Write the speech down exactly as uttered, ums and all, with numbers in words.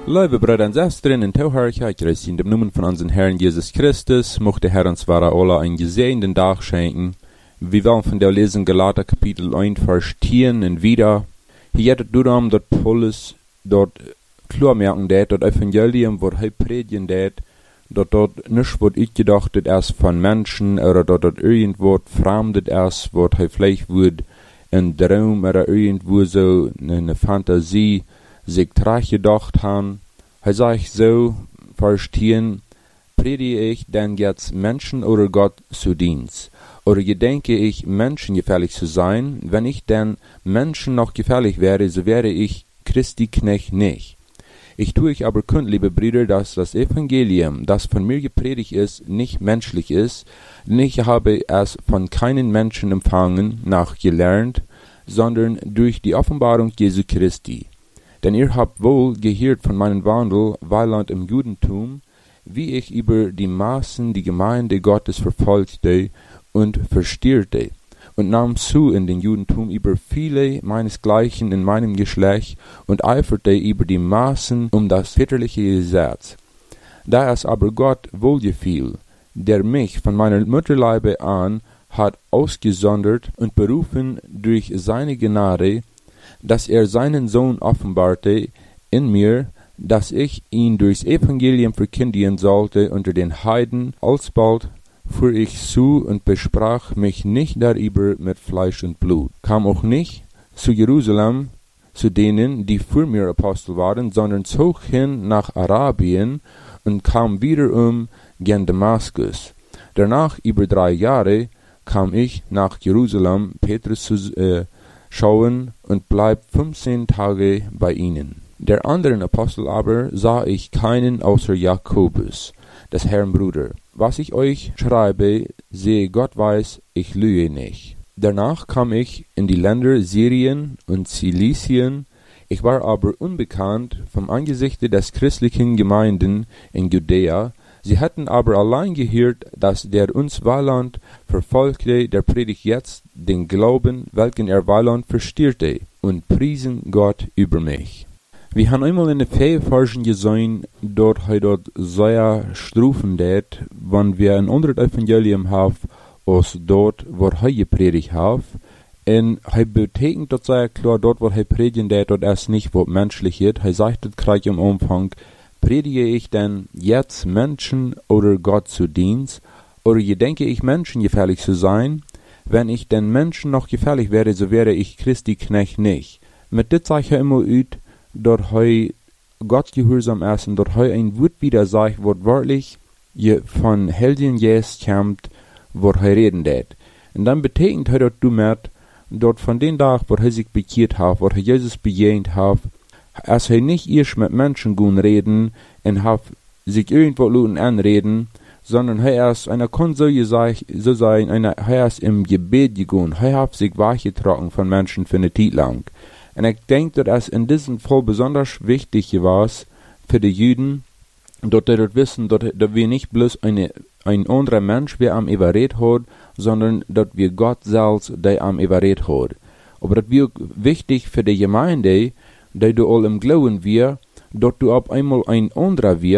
Liebe Brüder und Schwestern, in Tauherrlichkeit, grüß in dem Namen von unserem Herrn Jesus Christus, mochte der Herr uns wahre alle einen gesegneten Tag schenken. Wir wollen von der Lesung Galater Kapitel eins, Vers zehn und wieder. Hier hat es darum, dass Paulus dort klar merken, dass das Evangelium, was er predigen dat, dass dort nicht wird uitgedacht ist von Menschen, oder dass dort irgendwo fremdet ist, was er vielleicht wird ein Traum oder irgendwo so eine Fantasie sich trage gedacht haben. Er sagt so, verstehen, predige ich denn jetzt Menschen oder Gott zu Dienst? Oder gedenke ich, Menschen gefährlich zu sein? Wenn ich denn Menschen noch gefährlich wäre, so wäre ich Christi Knecht nicht. Ich tue euch aber kund, liebe Brüder, dass das Evangelium, das von mir gepredigt ist, nicht menschlich ist, denn ich habe es von keinen Menschen empfangen, nachgelernt, sondern durch die Offenbarung Jesu Christi. Denn ihr habt wohl gehört von meinem Wandel, weiland im Judentum, wie ich über die Maßen die Gemeinde Gottes verfolgte und verstierte, und nahm zu in den Judentum über viele meinesgleichen in meinem Geschlecht und eiferte über die Maßen um das väterliche Gesetz. Da es aber Gott wohlgefiel, der mich von meiner Mutterleibe an hat ausgesondert und berufen durch seine Gnade, dass er seinen Sohn offenbarte in mir, dass ich ihn durchs Evangelium verkündigen sollte unter den Heiden. Alsbald fuhr ich zu und besprach mich nicht darüber mit Fleisch und Blut, kam auch nicht zu Jerusalem zu denen, die vor mir Apostel waren, sondern zog hin nach Arabien und kam wieder um gen Damaskus. Danach über drei Jahre kam ich nach Jerusalem, Petrus zu äh, schauen, und bleib fünfzehn Tage bei ihnen. Der anderen Apostel aber sah ich keinen außer Jakobus, des Herrn Bruder. Was ich euch schreibe, sehe Gott weiß, ich lüge nicht. Danach kam ich in die Länder Syrien und Zilizien. Ich war aber unbekannt vom Angesichte des christlichen Gemeinden in Judäa. Sie hatten aber allein gehört, dass der uns Weiland verfolgte, der predigt jetzt den Glauben, welchen er Weiland verstierte, und priesen Gott über mich. Wir haben einmal in der Fähigforschung gesehen, dort er dort sehr strufen dat, wenn wir ein anderes Evangelium haben, als dort, wo er gepredigt hat. Und er betekent dort sehr klar, dort, wo er predigen dat, dort ist nicht, was menschlich ist. Er sagt das gleich im Umfang, predige ich denn jetzt Menschen oder Gott zu Dienst? Oder gedenke ich Menschen gefährlich zu sein? Wenn ich denn Menschen noch gefährlich wäre, so wäre ich Christi Knecht nicht. Mit dit sag ich immer üt, dort heu Gott gehorsam ist und dort heu ein Wort wieder sagt, wortwörtlich je von Heldin Jes kämmt, wo heu reden dat. Und dann betekent heu dort du mit, dort von den Tag, wo heu sich bekehrt hat, wo heu Jesus bejehnt hat, als er nicht erst mit Menschen gun reden und hat sich irgendwo luten anreden, sondern er ist einer kann so, so sein, einer er ist im Gebet gegangen, er hat sich wachgetragen von Menschen für eine Zeit lang. Und ich denke, dass es in diesem Fall besonders wichtig war für die Juden, dass sie dort wissen, dass, dass wir nicht bloß eine, ein anderer Mensch, der am überredet hat, sondern dass wir Gott selbst, der am überredet hat. Aber das wird wichtig für die Gemeinde, dass du all im Glauben wir, dass du auf einmal ein anderer wir,